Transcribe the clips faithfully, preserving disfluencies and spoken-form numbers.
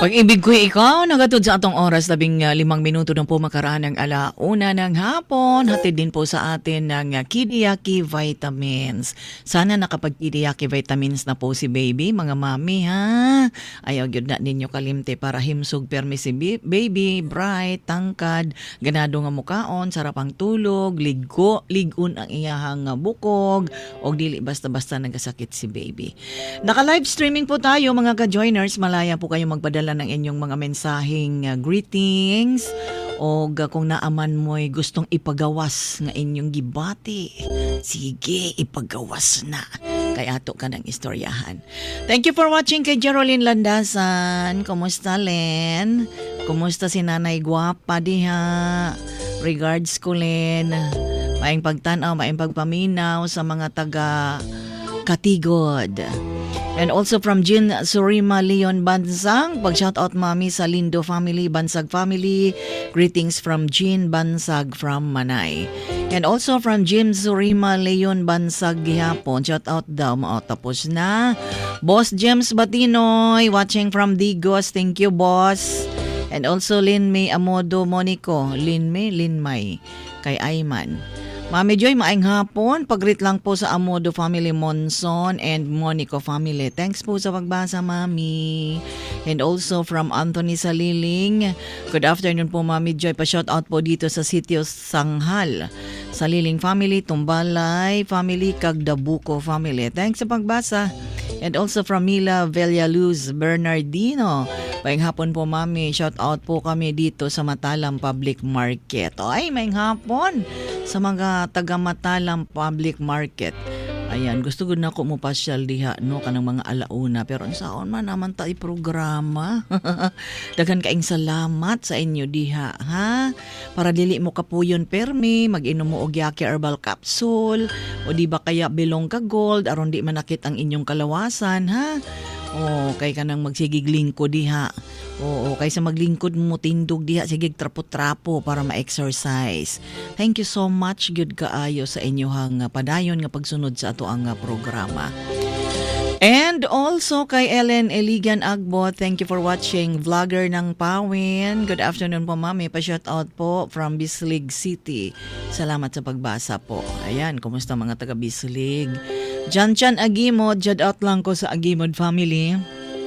Pag-ibig ko ikaw, nagatod sa atong oras, labing uh, limang minuto na po makaraan ng alauna ng hapon. Hatid din po sa atin ng uh, Kidiyaki Vitamins. Sana nakapag-Kidiyaki Vitamins na po si baby, mga mami ha. Ayaw yun na ninyo kalimte para himsog permi si baby, bright, tangkad, ganado nga mukaon, sarap ang tulog, ligo, ligun ang iyahang uh, bukog, o dili basta-basta nagasakit si baby. Naka-live streaming po tayo mga ka-joiners, malaya po kayo magpadala ng inyong mga mensaheng uh, greetings o uh, kung naaman mo'y gustong ipagawas nga inyong gibati, sige ipagawas na kay ato ka ng istoryahan. Thank you for watching kay Jeroline Landasan. Kumusta Len? Kumusta si Nanay Guapa diha? Regards ko Len. Maing pagtanaw, maing pagpaminaw sa mga taga Katigod. And also from Jean Surima Leon Bansag, pag-shoutout mami sa Lindo family, Bansag family. Greetings from Jean Bansag from Manay. And also from Jim Surima Leon Bansag gihapon, shoutout daw mao tapos na. Boss James Batinoy watching from Digos, thank you boss. And also Lin May Amodo Monico, Lin May, Lin May kay Ayman. Mami Joy, maayong hapon. Pag-greet lang po sa Amodo family, Monson and Monico family. Thanks po sa pagbasa, Mami. And also from Anthony Saliling. Good afternoon po, Mami Joy. Pa-shout out po dito sa Sitio Sanghal. Saliling family, Tumbalay family, Kagdabuco family. Thanks sa pagbasa. And also from Mila Villaluz Bernardino. Maayong hapon po, Mami. Shout out po kami dito sa Matalam Public Market. Ay, maayong hapon sa mga taga Matalam Public Market. Ayan, gusto ko na ako mo pasyal diha no kanang mga alauna, pero ang saon man naman ta i-programa. Daghan kaing salamat sa inyo diha ha. Para dili mo kapuyon permi, mag-inom mo og Yaki Herbal Capsule o di ba kaya Bilong ka Gold aron di manakit ang inyong kalawasan ha. O kay kanang magsigig lingkod diha. Oo, kaysa maglingkod mo tindog diha sige trapo-trapo para ma-exercise. Thank you so much gyud kaayo sa inyohang padayon nga pagsunod sa ato ang programa. And also kay Ellen Eligan Agbo, thank you for watching. Vlogger ng Pawin. Good afternoon po mami, pa-shout out po from Bislig City. Salamat sa pagbasa po. Ayan, kumusta mga taga Bislig? Jan Chan Agimod, shout out lang ko sa Agimod family.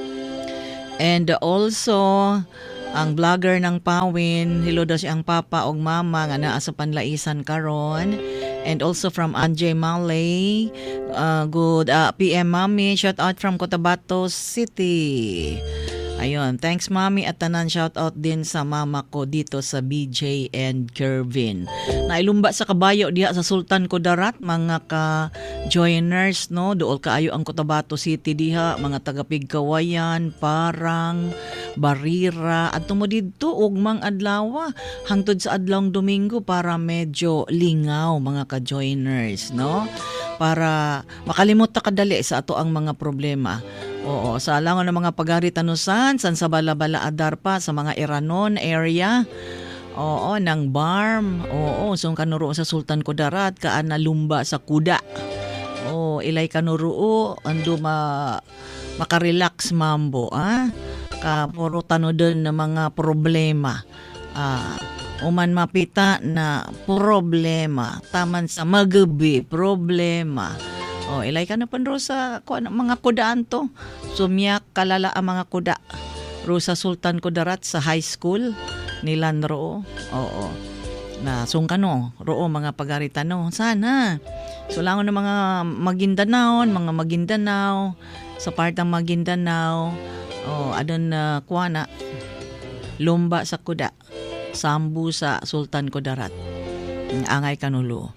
And also, ang vlogger ng Pawin, hello daw siyang papa o mama nga naa sa panlaisan karon. And also from Anjay Malay, uh, good uh, P M Mami, shout out from Cotabato City. Ayun, thanks Mami at tanan shout out din sa mama ko dito sa B J and Kervin. Nailumba sa kabayo diha sa Sultan Kudarat, mga ka-joiners no, dool kaayo ang Cotabato City diha, mga taga-Pigkawayan, Parang, Barira at tumo didto ugmang adlaw hangtod sa adlawng Domingo para medyo lingaw mga ka-joiners no, para makalimot ta kadali sa ato ang mga problema. Oo, sa alangon ng mga pagari-tanusan, san sa Balabala Adarpa, sa mga Iranon area, oo, ng Barm, oo, so kanuro sa Sultan Kudarat, kaan na lumba sa kuda. Oo, ilay kanuro, ando ma, makarelax mambo, ah, ka puro tanodon ng mga problema. Ah, uman mapita na problema, taman sa magabi, problema. Oh, ilay ka na pan ro sa kuan mga kudaan to. Sumyak kalala ang mga kuda. Ro sa Sultan Kudarat sa high school nilan ro. Oo. Na sungkano, ro mga pagaritano. Sana. So langon ng mga Maguindanao, mga Maguindanao sa partang Maguindanao. Oh, adon na uh, kuana lumba sa kuda. Sambu sa Sultan Kudarat. Angay kanulo.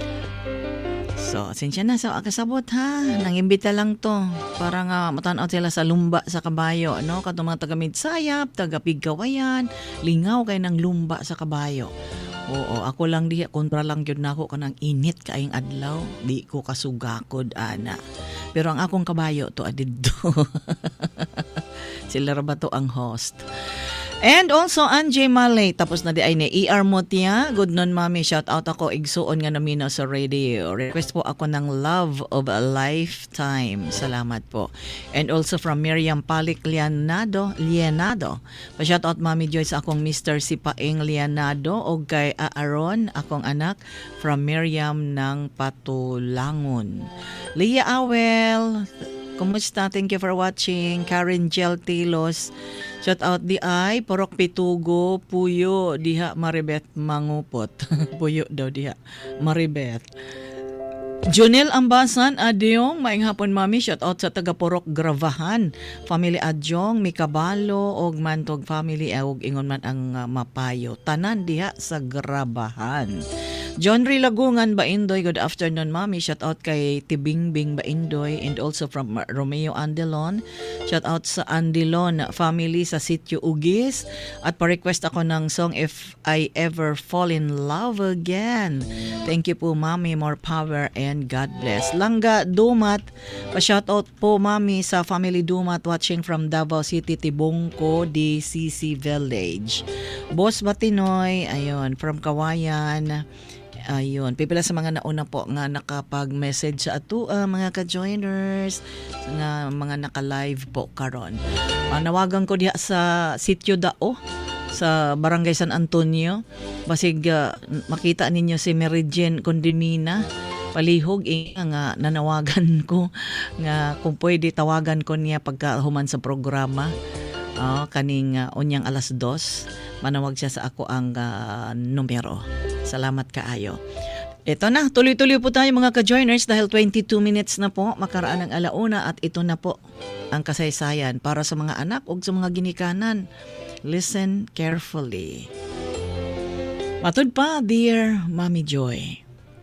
So, sinsya na sa kasabot ha. Nangimbita lang to para nga matanaw sila sa lumba sa kabayo, no? Kato mga taga Midsayap, taga Pigkawayan, lingaw kay ng lumba sa kabayo. Oo, ako lang diha kontra lang gyud nako kanang init kaayong adlaw, di ko kasugakod ana. Pero ang akong kabayo to adidto. Sila ra ba to ang host? And also, Anjay Malay, tapos na di ay ni E R Motia. Good nun, mami. Shout out ako. Igsuon nga namin sa radio. Request po ako ng Love of a Lifetime. Salamat po. And also from Miriam Palik Lianado. Lianado. Pa-shout out, Mami Joy, sa akong Mister Sipaing Lianado o kay Aaron, akong anak, from Miriam ng Patulangon. Leah Awel, kumusta? Thank you for watching. Karen Gel Tilos. Shout out di ay, Porok Pitugo, Puyo, diha Maribet Mangupot. Puyo daw diha, Maribet. Jonel Ambasan, Adyong, maing hapon mami, shout out sa taga Porok Gravahan. Family Adyong, Mikabalo, og Mantog family, og ingon man ang uh, mapayo. Tanan diha sa Gravahan. John Ray Lagungan Baindoy, good afternoon mami. Shout out kay Tibingbing Baindoy and also from Romeo Andelon. Shout out sa Andelon family sa Sitio Ugis. At pa-request ako ng song If I Ever Fall in Love Again. Thank you po mami, more power and God bless. Langga Dumat, pa-shout out po mami sa family Dumat watching from Davao City, Tibongko, D C C Village. Boss Batinoy, ayun, from Kawayan. Ayun, pipila sa mga nauna po nga nakapag-message sa ato, uh, mga ka-joiners, nga mga naka-live po karon. Uh, nawagan ko diha sa Sitio Dao, sa Barangay San Antonio. Basig uh, makita ninyo si Mary Jane Condimina. Palihog eh, nga nanawagan ko nga kung pwede tawagan ko niya pagka human sa programa. Uh, kaning uh, unyang alas dos, manawag siya sa ako ang uh, numero. Salamat kaayo. Ito na, tuloy-tuloy po tayo mga ka-joiners dahil twenty-two minutes na po makaraan ng alauna at ito na po ang kasaysayan para sa mga anak o sa mga ginikanan. Listen carefully. Matud pa, dear Mami Joy.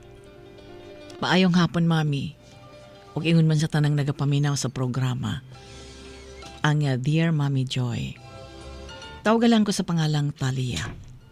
Maayong hapon, Mami. Huwag ingon man sa tanang nagapaminaw sa programa. Ang uh, Dear Mami Joy. Tawagan ko sa pangalang Talia.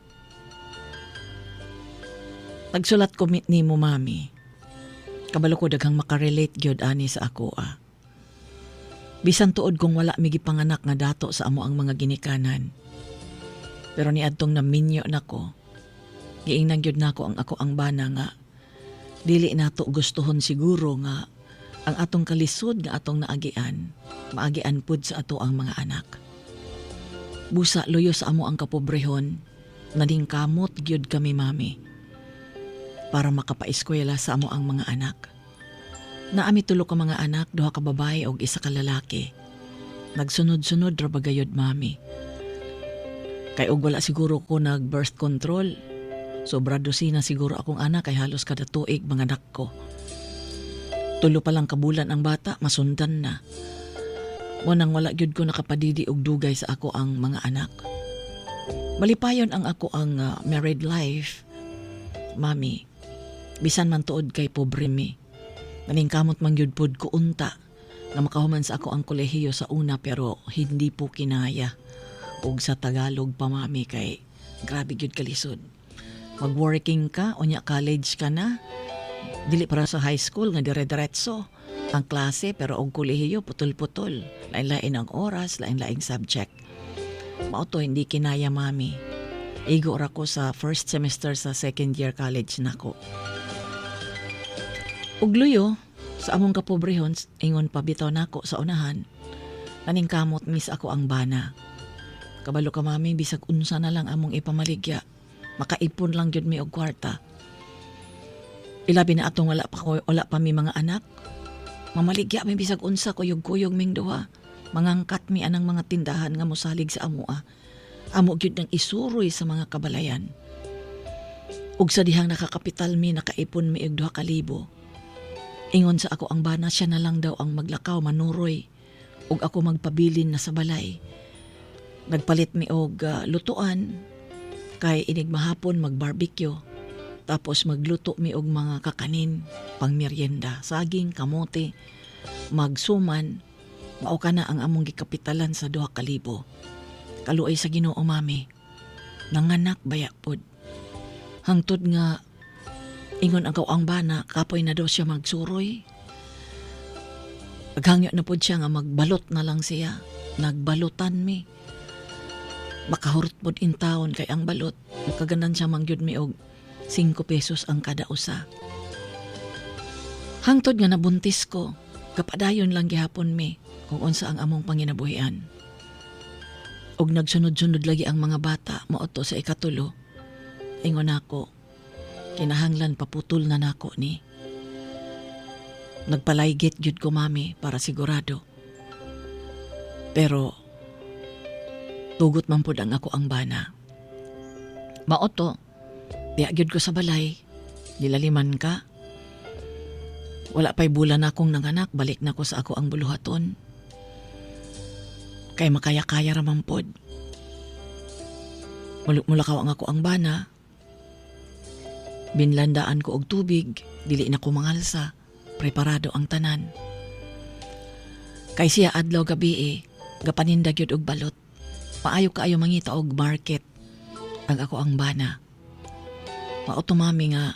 Nagsulat ko ni mo, Mami. Kabalo ko daghang makarelate gyud ani sa ako ah. Bisan tuod kong wala migi panganak nga dato sa amo ang mga ginikanan. Pero ni adtong naminyo nako. Giingnan gyud nako ang ako ang bana nga dili nato gustuhon siguro nga ang atong kalisod nga atong naagian, maagian pud sa ato ang mga anak. Busa loyo sa amo ang kapobrehon, naning kamot gyud kami, Mami. Para makapaeskwela sa amo ang mga anak. Naami tulo ka mga anak, duha ka babae og isa ka lalaki. Nagsunod-sunod ra bagayod, Mami. Kay og wala siguro ko nag birth control. Sobra dosina siguro akong anak kay halos kada tuig mga anak ko. Tulo pa lang kabulan ang bata, masundan na. Wanang wala gyud ko nakapadidi og dugay sa ako ang mga anak. Malipayon ang ako ang uh, married life, Mami. Bisan man tuod kay pobre mi. Naningkamot man gyud pod ko unta nga makahuman sa ako ang kolehiyo sa una pero hindi po kinaya. Ug sa Tagalog pa, Mami, kay grabe gyud kalisod. Mag-working ka, unya college ka na. Dili para sa high school nga dire-diretso ang klase pero og kolehiyo putol-putol. Lain-lain ang oras, lain-laing subject. Mao to hindi kinaya, Mami. Igo ra ko sa first semester sa second year college nako. Ug luyo sa among kapobrehon, ingon pa bitaw nako sa unahan. Naningkamot mis ako ang bana. Kabalo ka, Mami, bisag unsa na lang among ipamaligya. Makaipon lang gyud mi og kwarta. Ilabi na atong wala pa ko, wala pa mi mga anak. Mamaligya mi bisag unsa kuyog-kuyog ming duha. Mangangkat mi anang mga tindahan nga mosalig sa amoa. Amo gyud nang isuroy sa mga kabalayan. Ug sa dihang nakakapital mi nakaipon mi og duha ka libo. Ingon sa ako ang bana siya na lang daw ang maglakaw manuroy ug ako magpabilin na sa balay. Nagpalit mi og uh, lutuan kay inig mahapon mag-barbecue. Tapos magluto mi og mga kakanin pang merienda, saging, kamote, magsuman. Mao kana ang among gikapitalan sa duha ka libo. Kaluoy sa Ginoo, Mami. Nanganak baya pod. Hangtod nga ingon agaw ang bana, kapoy na daw siya magsuroy. Paghangyo na pod siya nga magbalot na lang siya. nagbalutan mi. Makahurtbod in taon kay ang balot. Makaganan siya mangyud mi og singko pesos ang kada usa. Hangtod nga nabuntis ko, kapadayon lang gihapon mi kung unsa ang among panginabuhian. Og nagsunod-sunod lagi ang mga bata maoto sa ikatulo. Ingon ako, kinahanglan paputol na nako ni. Nagpalaygit gyud ko mami para sigurado. Pero tugot man pud ang ako ang bana. Maoto, diya gyud ko sa balay, nilaliman ka. Wala pa'y bulan akong nanganak, balik na ko sa ako ang buluhaton. Kay makaya-kaya ramang pod. Mulakaw ang ako ang bana. Binlandaan ko og tubig, dili na ko mangalsa, preparado ang tanan. Kay siya adlaw gabi eh, gapanindag yun og balot. Maayo kaayo mangita og market, ang ako ang bana. Mautumami nga,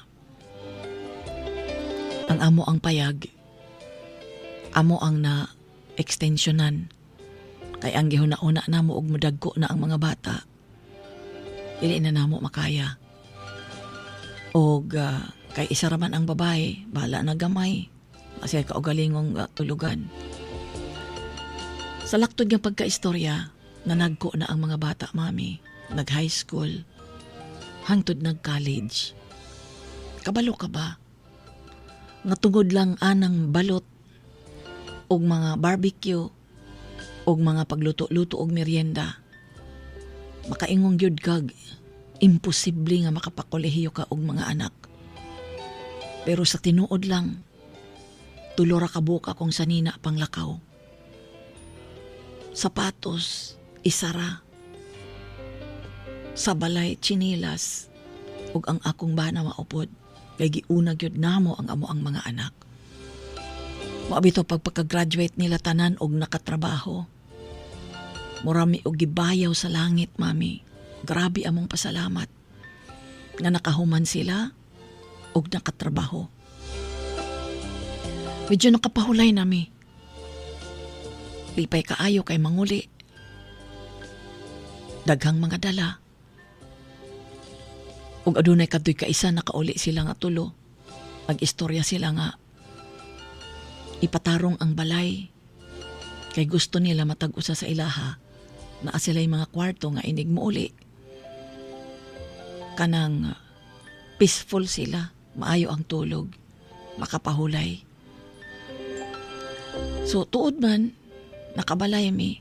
ang amo ang payag, amo ang na extensionan, kay ang gihuna-una na mo og mudagko na ang mga bata, dili na namo makaya. Og uh, kay isa raman ang babae, bahala na gamay, kasi kaugalingong uh, tulugan. Sa laktod ng pagkaistorya, nanagko na ang mga bata, mami, nag-high school, hangtod nag-college. Kabalo ka ba? Nga tungod lang anang balot og mga barbecue og mga pagluto-luto og merienda. Makaingong gyud kag imposible nga makapakolehiyo ka og mga anak. Pero sa tinuod lang, tulo ra ka buka kung sanina panglakaw. Sapatos, isara. Sa balay, chinilas, ug ang akong bana maupod. Kay giuna gyud namo ang amo ang mga anak. Maabito pagpaka-graduate nila tanan og nakatrabaho. Murami og gibayaw sa langit, mami. Grabe among pasalamat nga nakahuman sila og nakatrabaho. Medyo nakapahulay nami. Lipay kaayo kay manguli. Daghang mga dala. Ug adunay kadtoy kaisa nakauli sila nga tulo. Mag-istorya sila nga ipatarong ang balay kay gusto nila matag-usa sa ilaha na asila'y mga kwarto nga inig mo uli. Kanang peaceful sila, maayo ang tulog, makapahulay. So tuod man, nakabalay mi.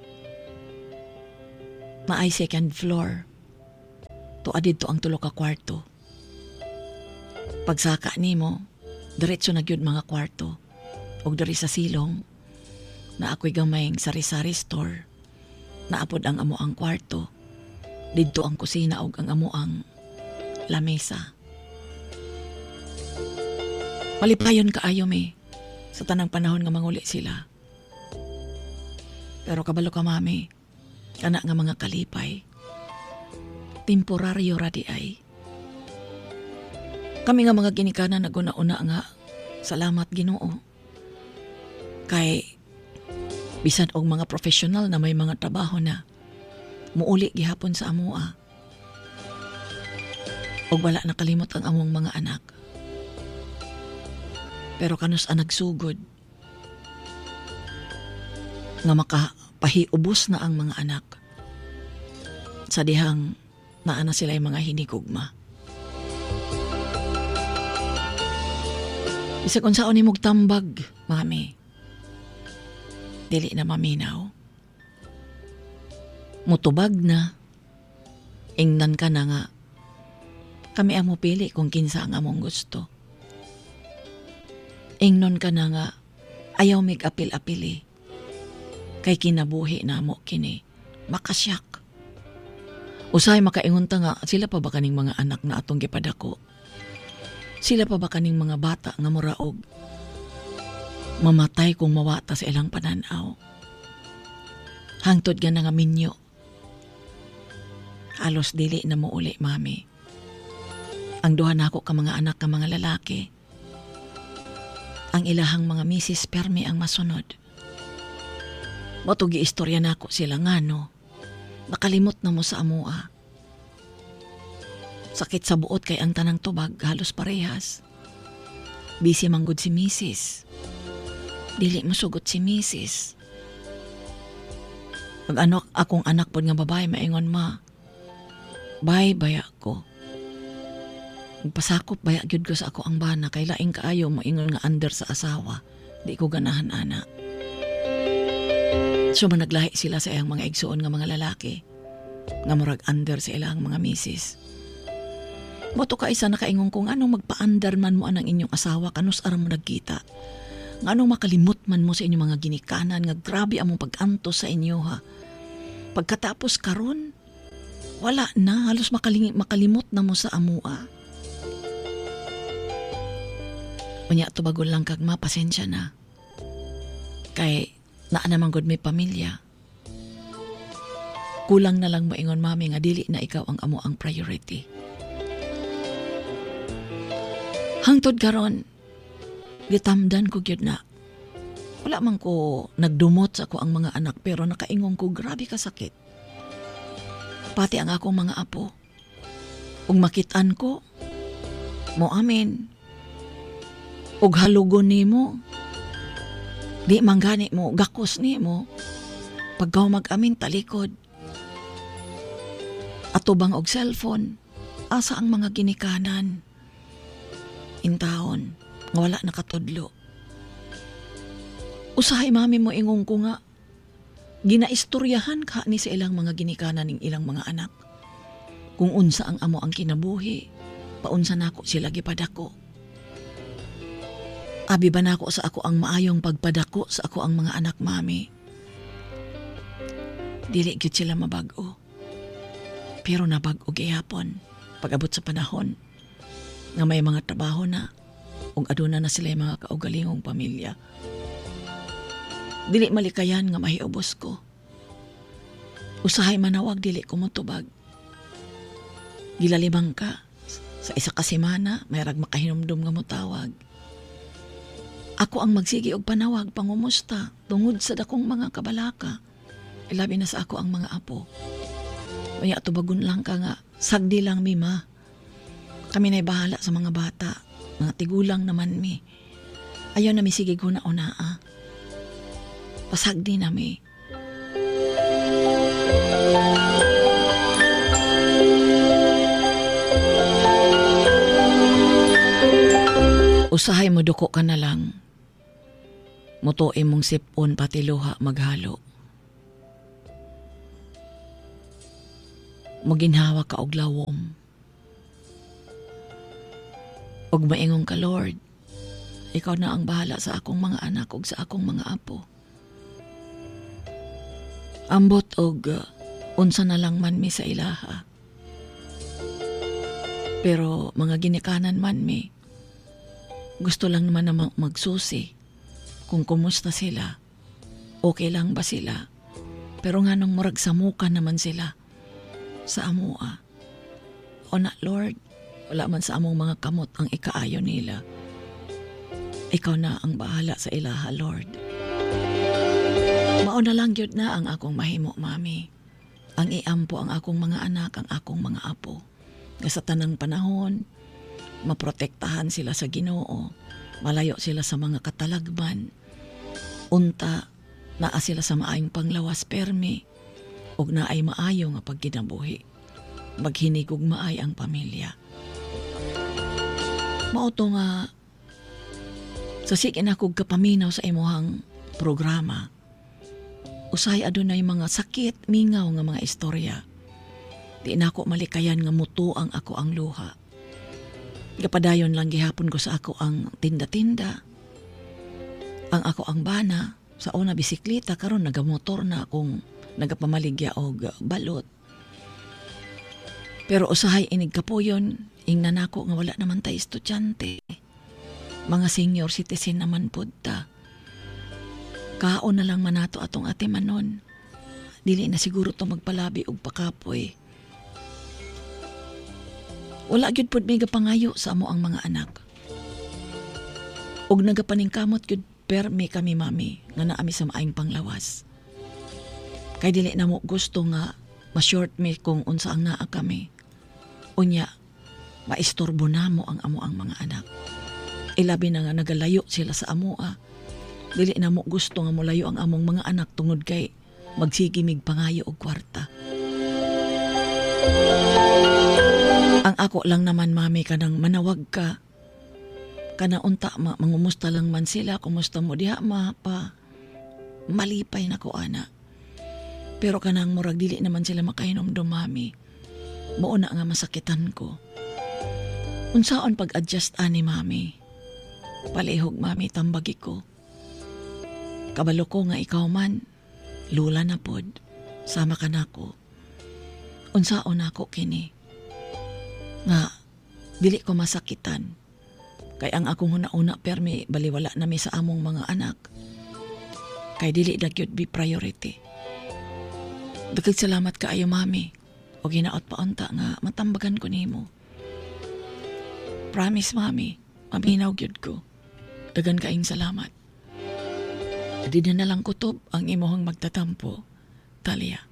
Maay second floor. Tuadid to ang tulo ka kwarto. Pagsaka nimo, diretso na gyud mga kwarto. Og diri sa silong, na ako'y gamayng sari-sari store. Naapod ang amo ang kwarto. Didto ang kusina og ang amo ang lamesa. Malipayon kaayo mi sa tanang panahon nga manguli sila. Pero kabalo ka, mami, kana nga mga kalipay. Temporaryo ra di ay. Kami nga mga ginikanan naguna-una nga salamat Ginoo. Kay bisan og mga professional na may mga trabaho na muuli gihapon sa amoa. Og wala nakalimot ang among mga anak. Pero kanus ang nagsugod nga makapahiubos na ang mga anak sa dihang naana sila yung mga hinigugma. Isa kung saan ni mong tambag, mami, dili na maminaw. Mutubag na, ingnan ka na nga, kami ang mupili kung kinsa ang among gusto. Ingnon ka na nga, ayaw mig apil-apili. Kay kinabuhi na mo kini, makasyak. Usay makaingon ta nga, sila pa ba kaning mga anak na atong gipadako? Sila pa ba kaning mga bata nga muraog? Mamatay kung mawata sa ilang pananaw. Hangtod nga nga minyo. Halos dili na mo uli, mami. Ang duha nako ka mga anak ka mga lalaki. Ang ilahang mga misis permi ang masunod. Moto giistorya nako sila ngano. Nakalimot na mo sa amoa. Sakit sa buot kay ang tanang tubag halos parehas. Busy manggod si misis. Dili mo sugot si misis. Pag ano akong anak pod nga babae maingon ma. Bye baya ko. Magpasakop baya gyud ko sa ako ang bana kay laing kaayo moingon nga under sa asawa. Di ko ganahan ana. So managlahi sila sa iyang mga igsuon nga mga lalaki nga murag under sa ilang mga misis. Moto ka isa nakaingon kung anong magpa-under man mo anang inyong asawa kanus aram mo nagkita. Nga anong makalimot man mo sa inyong mga ginikanan nga grabe among pag-antos sa inyo ha. Pagkatapos karon wala na halos makaling, makalimot na mo sa amua. Unya tubagol lang kag mapasensya na. Kay naa naman gud may pamilya. Kulang na lang maingon mami nga dili na ikaw ang amo ang priority. Hangtod karon gitamdan ko gyud na. Wala man ko nagdumot sa ako ang mga anak pero nakaingon ko grabe ka sakit. Pati ang akong mga apo. Ug makitaan ko mo amin. Ug halugon nimo. Di manggani mo, gakos ni mo. Pagkaw mag-amin talikod. Atubang og cellphone. Asa ang mga ginikanan. Intahon, nga wala nakatudlo. Usahay mami mo ingong ko nga. Ginaistoryahan ka ni sa ilang mga ginikanan ng ilang mga anak. Kung unsa ang amo ang kinabuhi, paunsa nako sila gipadako. Abi ba nako sa ako ang maayong pagpadako sa ako ang mga anak mami? Dili gyud sila mabag-o. Pero nabag-o gihapon pag-abot sa panahon nga may mga trabaho na ug aduna na sila mga kaugalingong pamilya. Dili malikayan nga mahiubos ko. Usahay manawag dili ko motubag. Gilalimang ka sa isa ka semana may rag makahinumdum nga motawag. Ako ang magsigi og panawag pangumusta tungod sa dakong mga kabalaka. Ilabi na sa ako ang mga apo. Maya tubagon lang ka nga, sagdi lang mi ma. Kami na'y bahala sa mga bata. Mga tigulang naman mi. Ayaw na mi sige guna o naa. Pasagdi na mi. Usahay mo duko ka na lang. Mutuin mong sipon pati luha maghalo. Maginhawa ka og lawom. Og maingong ka Lord, ikaw na ang bahala sa akong mga anak ug sa akong mga apo. Ambot og uh, unsa na lang man mi sa ilaha. Pero mga ginikanan man mi, gusto lang naman na magsusi kung kumusta sila. Okay lang ba sila? Pero nga nung murag samukan naman sila sa amua. O na Lord, wala man sa among mga kamot ang ikaayo nila. Ikaw na ang bahala sa ilaha, Lord. Mao na lang gyud na ang akong mahimo, mami. Ang iampo ang akong mga anak, ang akong mga apo. Nga sa tanang panahon, maprotektahan sila sa Ginoo. Malayo sila sa mga katalagman. Unta, naa sila sa maayong panglawas permi. Ug naay maayo nga pagkinabuhi. Maghinig ug maay ang pamilya. Mauto nga sa sige na kog kapaminaw sa imuhang programa. Usay adunay mga sakit, mingaw nga mga istorya. Di na ako malikayan nga muto ang ako ang luha. Gapadayon lang gihapon ko sa ako ang tinda-tinda. Ang ako ang bana, sa una bisikleta, karon nagamotor na akong nagapamaligya og balot. Pero usahay inig kapuyon, ingnan ako nga wala naman tayo estudyante. Mga senior citizen naman pod ta. Kaon na lang manato atong ate manon. Dili na siguro to magpalabi og pakapoy. Wala gyud pod may gapangayo sa amo ang mga anak. Og nagapaningkamot gyud permi kami mami nga naami sa maayong panglawas. Kay dili na mo gusto nga ma-short me kung unsa ang naa kami. Unya, maistorbo na mo ang amo ang mga anak. Ilabi na nga nagalayo sila sa amoa. Dili na mo gusto nga mulayo ang among mga anak tungod kay magsigimig pangayo og kwarta. Ang ako lang naman, mami, kanang manawag ka. Kana unta, ma, mangumusta lang man sila, kumusta mo diha, ma, pa. Malipay na ko, ana. Pero kanang murag dili naman sila makainom do, mami. Mao na nga masakitan ko. Unsaon pag-adjust ani, mami? Palihog, mami, tambagi ko. Kabalo ko nga ikaw man, lula na pod, sama ka na ko. Unsaon ako kini? Nga, dili ko masakitan. Kay ang akong huna-una permi baliwala na mi sa among mga anak. Kay dili na gyud be priority. Daghang salamat kaayo, mami. O ginaot pa unta nga matambagan ko nimo. Promise, mami, maminaw gyud ko. Dagan kaing salamat. Di na nalang kutob ang imuhang magtatampo, Talia.